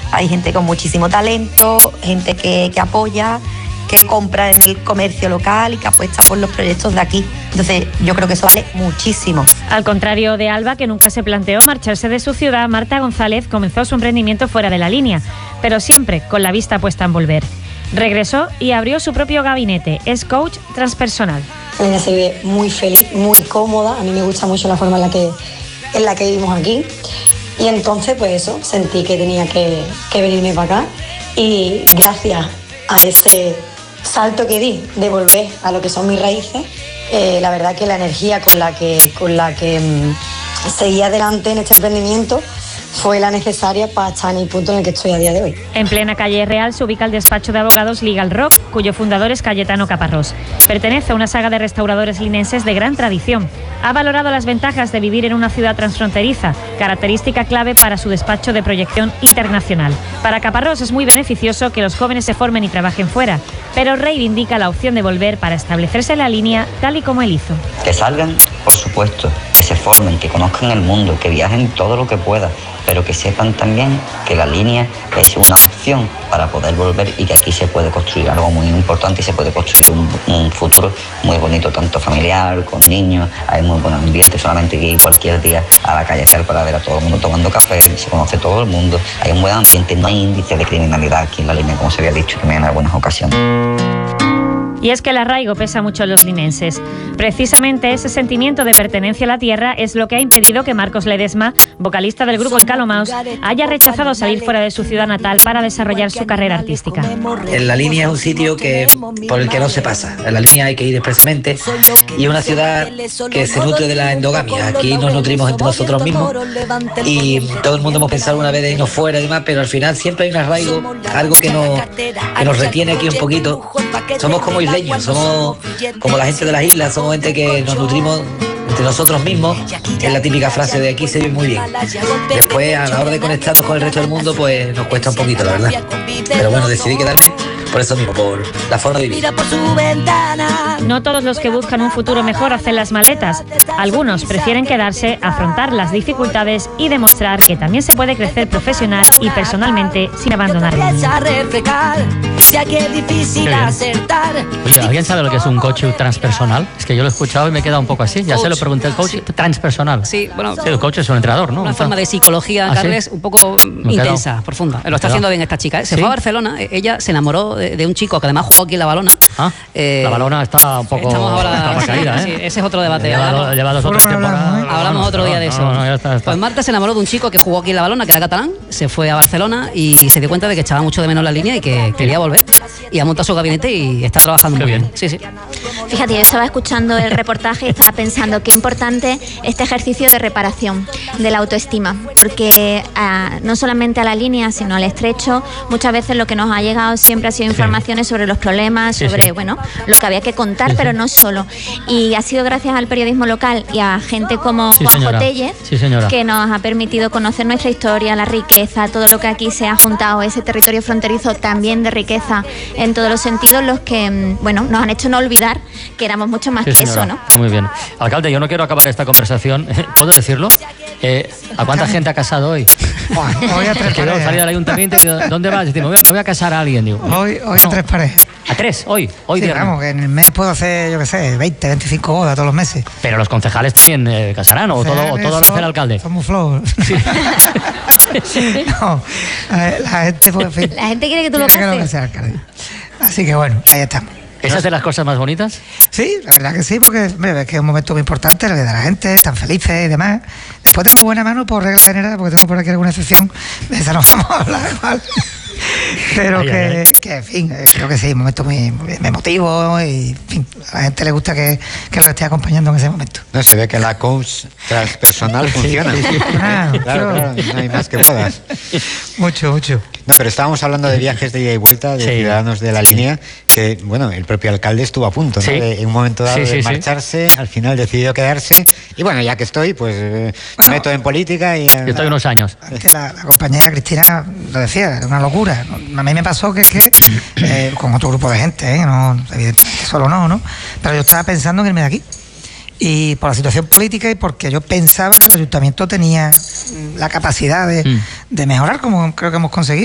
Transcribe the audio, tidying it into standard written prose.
Hay gente con muchísimo talento, gente que apoya, que compra en el comercio local y que apuesta por los proyectos de aquí. Entonces yo creo que eso vale muchísimo. Al contrario de Alba, que nunca se planteó marcharse de su ciudad, Marta González comenzó su emprendimiento fuera de la línea, pero siempre con la vista puesta en volver. Regresó y abrió su propio gabinete. Es coach transpersonal. Ella se ve muy feliz, muy cómoda. A mí me gusta mucho la forma en la que vivimos aquí. Y entonces, pues eso, sentí que tenía que venirme para acá. Y gracias a ese salto que di de volver a lo que son mis raíces, la verdad que la energía con la que seguí adelante en este emprendimiento fue la necesaria para estar en el punto en el que estoy a día de hoy. En plena calle Real se ubica el despacho de abogados Legal Rock, cuyo fundador es Cayetano Caparrós. Pertenece a una saga de restauradores linenses de gran tradición. Ha valorado las ventajas de vivir en una ciudad transfronteriza, característica clave para su despacho de proyección internacional. Para Caparrós es muy beneficioso que los jóvenes se formen y trabajen fuera, pero reivindica la opción de volver para establecerse en la línea tal y como él hizo. Que salgan, por supuesto, que se formen, que conozcan el mundo, que viajen todo lo que puedan, pero que sepan también que la línea es una opción para poder volver y que aquí se puede construir algo muy importante y se puede construir un futuro muy bonito, tanto familiar, con niños. Hay muy buen ambiente, solamente que ir cualquier día a la calle Real para ver a todo el mundo tomando café, se conoce todo el mundo, hay un buen ambiente, no hay índice de criminalidad aquí en la línea, como se había dicho también en algunas ocasiones. Y es que el arraigo pesa mucho en los linenses. Precisamente ese sentimiento de pertenencia a la tierra es lo que ha impedido que Marcos Ledesma, vocalista del grupo El Calomaos, haya rechazado salir fuera de su ciudad natal para desarrollar su carrera artística. En la línea es un sitio por el que no se pasa. En la línea hay que ir expresamente y es una ciudad que se nutre de la endogamia. Aquí nos nutrimos entre nosotros mismos y todo el mundo hemos pensado una vez de irnos fuera y demás, pero al final siempre hay un arraigo, algo que nos retiene aquí un poquito. Somos como isleños, somos como la gente de las islas, somos gente que nos nutrimos entre nosotros mismos. Es la típica frase de aquí se vive muy bien. Después, a la hora de conectarnos con el resto del mundo, pues nos cuesta un poquito, la verdad. Pero bueno, decidí quedarme por eso mismo, por la forma de vivir. No todos los que buscan un futuro mejor hacen las maletas. Algunos prefieren quedarse, afrontar las dificultades y demostrar que también se puede crecer profesional y personalmente sin abandonar el mundo. Oye, ¿alguien sabe lo que es un coach transpersonal? Es que yo lo he escuchado y me he quedado un poco así. Ya se lo pregunté al coach, transpersonal. Sí, bueno. Sí, el coach es un entrenador, ¿no? Una forma de psicología, Carles, ¿sí? Un poco intensa, profunda. Lo está haciendo bien esta chica. Se fue a Barcelona, ella se enamoró de un chico que además jugó aquí en La Balona. La Balona está un poco... Estamos ahora... caída, sí, ese es otro debate. Lleva 2 o 3 temporadas. Hablamos otro día de eso. Ya está. Pues Marta se enamoró de un chico que jugó aquí en La Balona, que era catalán, se fue a Barcelona y se dio cuenta de que echaba mucho de menos la línea y que quería volver. Y ha montado su gabinete y está trabajando muy bien. Sí, sí. Fíjate, yo estaba escuchando el reportaje y estaba pensando qué importante este ejercicio de reparación de la autoestima, porque no solamente a la línea, sino al estrecho, muchas veces lo que nos ha llegado siempre ha sido informaciones sobre los problemas, sobre bueno, lo que había que contar, pero no solo. Y ha sido gracias al periodismo local y a gente como Juanjo Tellez que nos ha permitido conocer nuestra historia, la riqueza, todo lo que aquí se ha juntado, ese territorio fronterizo también de riqueza en todos los sentidos, los que bueno, nos han hecho no olvidar que éramos mucho más que eso, ¿no? Muy bien. Alcalde, yo no quiero acabar esta conversación, ¿puedo decirlo? ¿A cuánta gente ha casado hoy? Hoy a 3 parejas. Salí del ayuntamiento y digo, ¿dónde vas? Digo, me voy a casar a alguien. Digo, hoy a 3 parejas. ¿A 3? Hoy sí, vamos, que en el mes puedo hacer, yo qué sé, 20, 25 bodas todos los meses. Pero los concejales también casarán, o todo lo hace el alcalde. Somos flojos. Sí. No, la gente, pues, en fin, la gente quiere que tú lo cases. Así que bueno, ahí estamos. ¿Esas de las cosas más bonitas? Sí, la verdad que sí, porque hombre, es que es un momento muy importante, el de la gente, están felices y demás. Después tengo buena mano por regla general, porque tengo por aquí alguna excepción, de esa no vamos a hablar igual. Pero que, en fin, creo que sí, un momento muy emotivo y, en fin, a la gente le gusta que lo esté acompañando en ese momento. No, se ve que la coach transpersonal funciona. Claro, no hay más que puedas. Mucho. No, pero estábamos hablando de viajes de ida y vuelta, de ciudadanos de la línea, que, bueno, el propio alcalde estuvo a punto, ¿no? En un momento dado de marcharse, al final decidió quedarse, y bueno, ya que estoy, pues me meto en política y... Yo estoy unos años. Antes la compañera Cristina lo decía, era una locura. A mí me pasó que con otro grupo de gente, no, evidentemente solo no, pero yo estaba pensando en irme de aquí. Y por la situación política y porque yo pensaba que el ayuntamiento tenía la capacidad de mejorar, como creo que hemos conseguido.